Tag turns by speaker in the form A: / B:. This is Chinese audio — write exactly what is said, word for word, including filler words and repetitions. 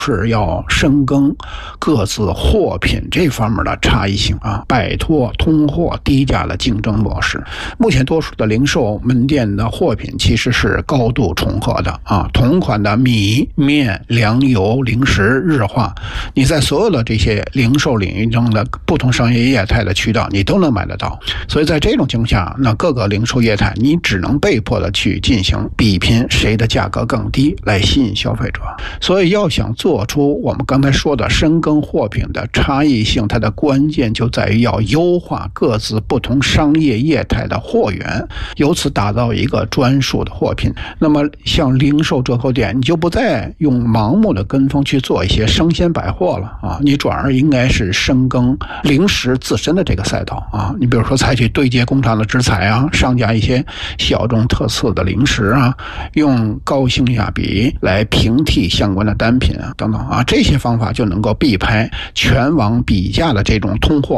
A: 是要深耕各自货品这方面的差异性啊，摆脱通货低价的竞争模式。目前多数的零售门店的货品其实是高度重合的啊，同款的米、面、粮油、零食、日化，你在所有的这些零售领域中的不同商业业态的渠道你都能买得到。所以在这种情况下，那各个零售业态你只能被迫的去进行比拼，谁的价格更低来吸引消费者。所以要想做出我们刚才说的深耕货品的差异性，它的关键就在于要优化各自不同商业业态的货源，由此打造一个专属的货品。那么像零售折扣店，你就不再用盲目的跟风去做一些生鲜百货了啊，你转而应该是深耕零食自身的这个赛道啊。你比如说采取对接工厂的制裁啊，上架一些小众特色的零食啊，用高性价比来平替相关的单品啊等等啊，这些方法就能够避开全网比价的这种通货